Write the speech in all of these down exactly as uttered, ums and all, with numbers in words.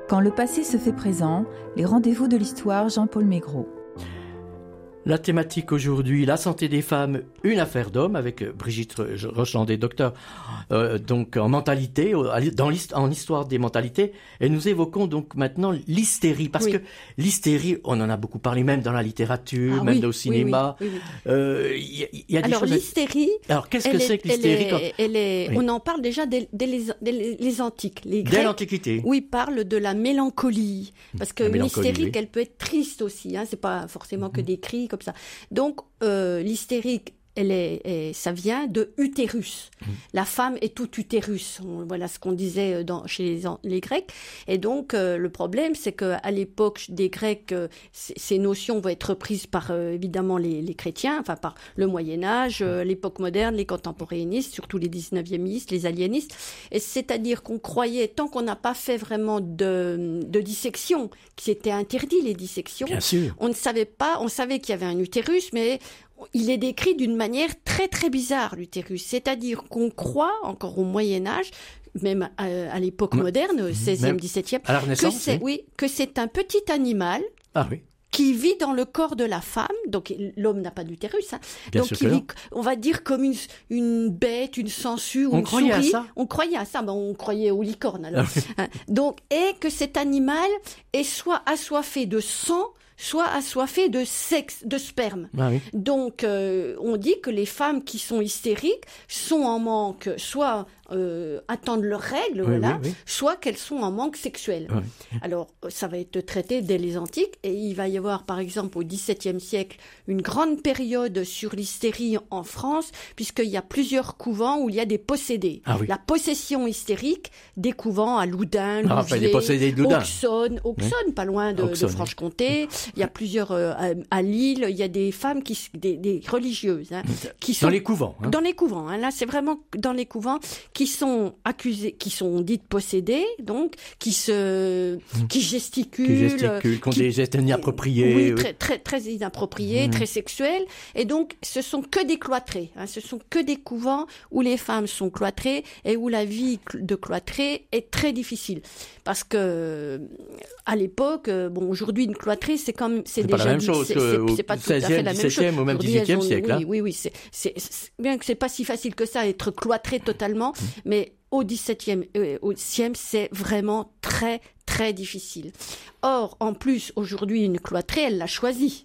Quand le passé se fait présent, les rendez-vous de l'histoire, Jean-Paul Maigret. La thématique aujourd'hui, la santé des femmes, une affaire d'homme, avec Brigitte Rochlandé, docteur euh, donc en mentalité, dans en histoire des mentalités, et nous évoquons donc maintenant l'hystérie, parce oui. que l'hystérie, on en a beaucoup parlé, même dans la littérature, ah, même oui, au cinéma. Oui, oui, oui, oui. Euh, y, y a des Alors choses l'hystérie, à... Alors qu'est-ce que est, c'est que l'hystérie elle quand... est, elle est, oui. On en parle déjà dès, dès, les, dès les antiques. Les Grecs, dès l'Antiquité. Oui, parlent de la mélancolie, parce que l'hystérique, oui. elle peut être triste aussi. Hein, c'est pas forcément que des cris comme ça. Donc euh, l'hystérique, elle est, est, ça vient de utérus. Mmh. La femme est tout utérus. On, voilà ce qu'on disait dans, chez les, les Grecs. Et donc, euh, le problème, c'est qu'à l'époque des Grecs, euh, c- ces notions vont être reprises par, euh, évidemment, les, les chrétiens, enfin, par le Moyen-Âge, euh, l'époque moderne, les contemporanéistes, surtout les dix-neuviémistes, les aliénistes. Et c'est-à-dire qu'on croyait, tant qu'on n'a pas fait vraiment de, de dissection, que c'était interdit, les dissections, Bien sûr. On ne savait pas, on savait qu'il y avait un utérus, mais il est décrit d'une manière très très bizarre, l'utérus. C'est-à-dire qu'on croit, encore au Moyen-Âge, même à, à l'époque M- moderne, seizième, dix-septième, à la Renaissance, que c'est, oui. oui, que c'est un petit animal ah, oui. qui vit dans le corps de la femme. Donc l'homme n'a pas d'utérus. Hein. Bien donc sûr il vit, on va dire comme une, une bête, une sangsue ou on une croyait souris. À ça. On croyait à ça. Ben, on croyait aux licornes alors. hein. Donc et que cet animal est soit assoiffé de sang, soit assoiffées de sexe, de sperme. Ah oui. Donc, euh, on dit que les femmes qui sont hystériques sont en manque, soit euh, attendent leurs règles, oui, voilà, oui, oui. soit qu'elles sont en manque sexuel. Oui. Alors, ça va être traité dès les antiques, et il va y avoir, par exemple, au dix-septième siècle, une grande période sur l'hystérie en France, puisqu'il y a plusieurs couvents où il y a des possédés. Ah oui. La possession hystérique des couvents à Loudun, ah, Louviers, de Auxonne, Auxonne, oui. pas loin de, Auxonne, de Franche-Comté. Il y a plusieurs euh, à, à Lille, il y a des femmes qui, des, des religieuses, hein, qui sont dans les couvents. Hein. Dans les couvents. Hein, là, c'est vraiment dans les couvents qui sont accusées, qui sont dites possédées, donc qui se, qui gesticulent, qui gesticulent, qui ont des gestes inappropriés. Oui, oui. très, très, très inappropriés, mmh. très sexuels. Et donc, ce sont que des cloîtrés. Hein, ce sont que des couvents où les femmes sont cloîtrées et où la vie de cloîtrée est très difficile, parce que à l'époque, bon, aujourd'hui, une cloîtrée, c'est comme c'est, c'est déjà pas la même chose c'est, que c'est, c'est pas tout à fait la même chose. dix-septième ou même dix-huitième siècle. Oui, oui, oui. C'est, c'est, c'est bien que c'est pas si facile que ça, être cloîtré totalement, mmh. mais au dix-septième, euh, au dixième, c'est vraiment très, très difficile. Or, en plus, aujourd'hui, une cloîtrée, elle l'a choisie.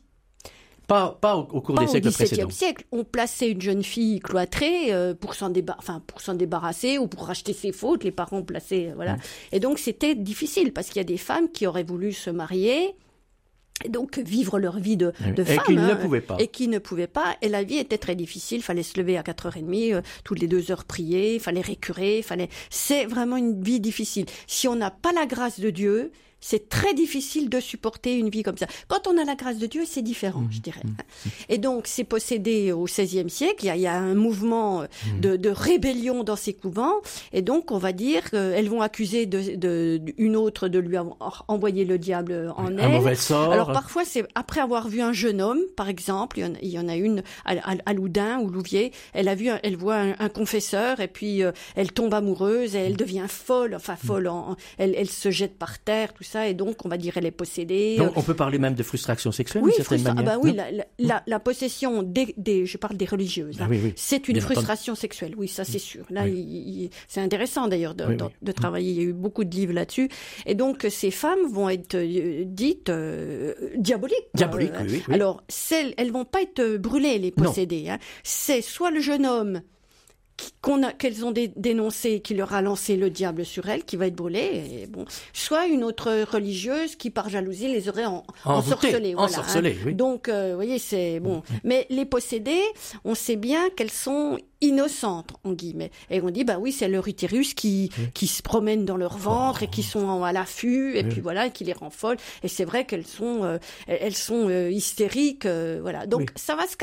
Pas, pas au, au cours pas des siècles précédents. Au dix-septième siècle, on plaçait une jeune fille cloîtrée euh, pour s'en débar- enfin pour s'en débarrasser ou pour racheter ses fautes. Les parents plaçaient, voilà. Mmh. Et donc c'était difficile parce qu'il y a des femmes qui auraient voulu se marier. Et donc vivre leur vie de, de et femme. Et qui hein, ne pouvaient pas. Et qui ne pouvaient pas. Et la vie était très difficile. Il fallait se lever à quatre heures trente, euh, toutes les deux heures prier, il fallait récurer, fallait... C'est vraiment une vie difficile. Si on n'a pas la grâce de Dieu, c'est très difficile de supporter une vie comme ça. Quand on a la grâce de Dieu, c'est différent, mmh, je dirais. Mmh. Et donc, c'est possédé au seizième siècle. Il y a, il y a un mouvement mmh. de, de rébellion dans ces couvents. Et donc, on va dire qu'elles vont accuser de, de, une autre de lui avoir envoyé le diable en elle. Un mauvais sort. Alors, parfois, c'est après avoir vu un jeune homme, par exemple. Il y en, il y en a une à, à, à Loudun ou Louviers. Elle a vu, un, elle voit un, un confesseur et puis euh, elle tombe amoureuse et elle devient folle. Enfin, folle. En, elle, elle se jette par terre, tout ça. Et donc, on va dire, elle est possédée. Donc, on peut parler même de frustration sexuelle, oui, d'une certaine frustra- manière. Ah bah oui, la, la, la, la possession des, des, je parle des religieuses. Ah oui, oui. C'est une Bien frustration entendu. sexuelle. Oui, ça c'est sûr. Là, oui. il, il, c'est intéressant d'ailleurs de, oui, de, oui. de travailler. Il y a eu beaucoup de livres là-dessus. Et donc, ces femmes vont être euh, dites euh, diaboliques. Diaboliques, euh, oui, oui. Alors, celles, elles vont pas être brûlées, les possédées. Hein. C'est soit le jeune homme qu'on a, qu'elles ont dé- dénoncé, qui leur a lancé le diable sur elles, qui va être brûlée, et bon, soit une autre religieuse qui, par jalousie, les aurait en, ensorcelées. Voilà, ensorcelées, hein. oui. Donc, euh, vous voyez, c'est bon. Mmh. Mais les possédées, on sait bien qu'elles sont innocentes, en guillemets. Et on dit, bah oui, c'est leur utérus qui, oui. qui se promène dans leur ventre oh. et qui sont à l'affût, et oui. puis voilà, et qui les rend folles. Et c'est vrai qu'elles sont, euh, elles sont euh, hystériques, euh, voilà. Donc, oui. ça va se